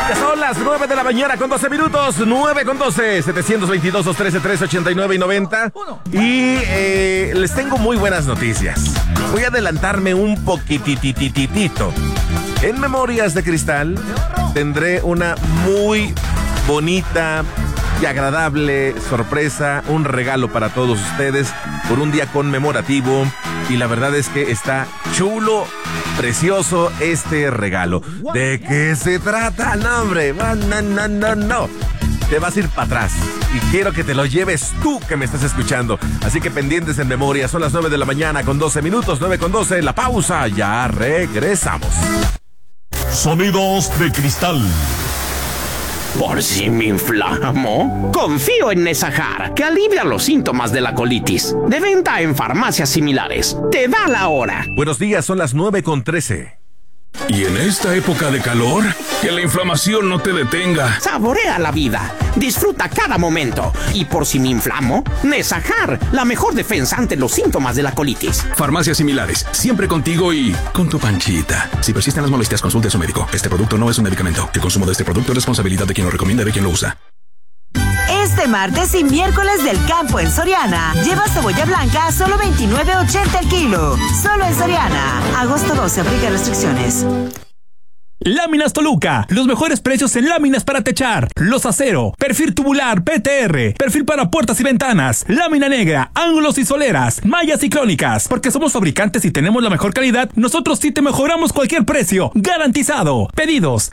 Ya son las 9 de la mañana con 12 minutos. 9 con 12. 722-213-389 y 90. Y les tengo muy buenas noticias. Voy a adelantarme un poquitititito. En Memorias de Cristal tendré una muy bonita y agradable sorpresa, un regalo para todos ustedes por un día conmemorativo. Y la verdad es que está chulo, precioso este regalo. ¿De qué se trata? No, hombre, no. Te vas a ir para atrás y quiero que te lo lleves tú que me estás escuchando. Así que pendientes en Memoria. Son las 9 de la mañana con 12 minutos, 9 con 12. La pausa, ya regresamos. Sonidos de Cristal. ¿Por si me inflamo? Confío en Nesajar, que alivia los síntomas de la colitis. De venta en farmacias similares. Te da la hora. Buenos días, son las 9 con 13. Y en esta época de calor, que la inflamación no te detenga. Saborea la vida. Disfruta cada momento. Y por si me inflamo, Nesajar, la mejor defensa ante los síntomas de la colitis. Farmacias similares, siempre contigo y con tu panchita. Si persisten las molestias, consulte a su médico. Este producto no es un medicamento. El consumo de este producto es responsabilidad de quien lo recomienda y de quien lo usa. Este martes y miércoles del campo en Soriana, lleva cebolla blanca a solo $29.80 el kilo. Solo en Soriana. Agosto 12, aplica restricciones. Láminas Toluca, los mejores precios en láminas para techar, los acero, perfil tubular, PTR, perfil para puertas y ventanas, lámina negra, ángulos y soleras, mallas ciclónicas, porque somos fabricantes y tenemos la mejor calidad, nosotros sí te mejoramos cualquier precio, garantizado. Pedidos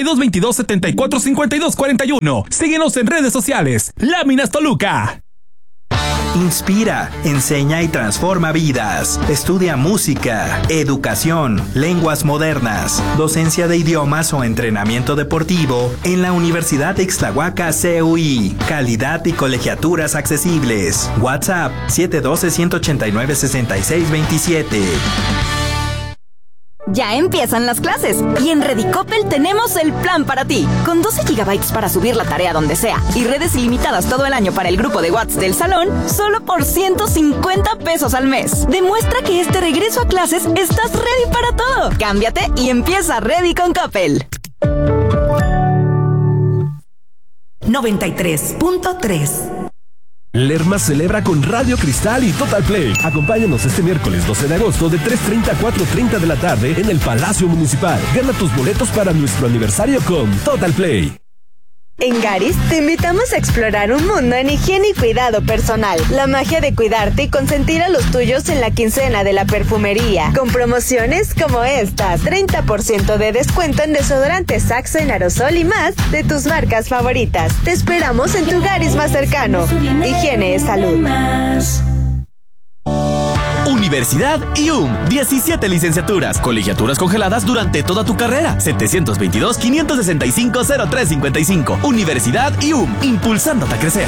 7222-745241. Síguenos en redes sociales. Láminas Toluca. Inspira, enseña y transforma vidas. Estudia música, educación, lenguas modernas, docencia de idiomas o entrenamiento deportivo en la Universidad de Ixtlahuaca CUI. Calidad y colegiaturas accesibles. WhatsApp 712-189-6627. Ya empiezan las clases y en Redicopel tenemos el plan para ti. Con 12 GB para subir la tarea donde sea y redes ilimitadas todo el año para el grupo de WhatsApp del salón, solo por $150 al mes. Demuestra que este regreso a clases estás ready para todo. Cámbiate y empieza Ready con Coppel. 93.3. Lerma celebra con Radio Cristal y Total Play. Acompáñanos este miércoles 12 de agosto de 3:30 a 4:30 de la tarde en el Palacio Municipal. Gana tus boletos para nuestro aniversario con Total Play. En Garis te invitamos a explorar un mundo en higiene y cuidado personal. La magia de cuidarte y consentir a los tuyos en la quincena de la perfumería. Con promociones como estas: 30% de descuento en desodorantes Saxo en aerosol y más de tus marcas favoritas. Te esperamos en tu Garis más cercano. Higiene es salud. Universidad IUM, 17 licenciaturas, colegiaturas congeladas durante toda tu carrera. 722-565-0355. Universidad IUM, impulsándote a crecer.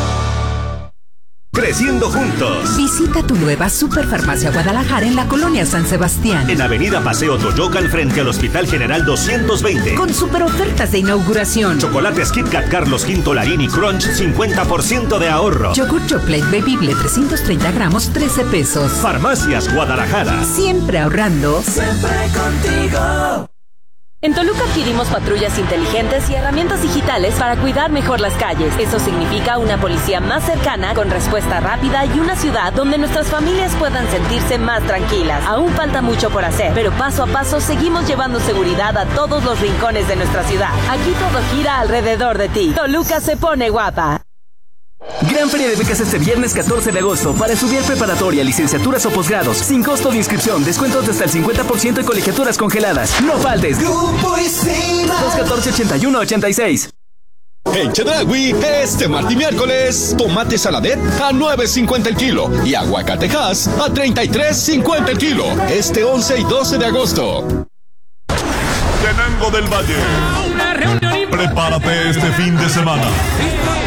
Creciendo juntos. Visita tu nueva Superfarmacia Guadalajara en la colonia San Sebastián. En Avenida Paseo Toyocan frente al Hospital General 220. Con super ofertas de inauguración. Chocolates Kit Kat Carlos V Larini Crunch, 50% de ahorro. Yogur Chocolate Bebible 330 gramos, $13. Farmacias Guadalajara. Siempre ahorrando. Siempre contigo. En Toluca adquirimos patrullas inteligentes y herramientas digitales para cuidar mejor las calles. Eso significa una policía más cercana, con respuesta rápida y una ciudad donde nuestras familias puedan sentirse más tranquilas. Aún falta mucho por hacer, pero paso a paso seguimos llevando seguridad a todos los rincones de nuestra ciudad. Aquí todo gira alrededor de ti. Toluca se pone guapa. Gran Feria de Becas este viernes 14 de agosto para estudiar preparatoria, licenciaturas o posgrados, sin costo de inscripción, descuentos de hasta el 50% y colegiaturas congeladas. No faltes. Grupo Isima. 214-8186. En Chedraui, este martes y miércoles, tomate saladet a $9.50 el kilo y aguacatejas a $33.50 el kilo. Este 11 y 12 de agosto. Tenango del Valle. Prepárate este fin de semana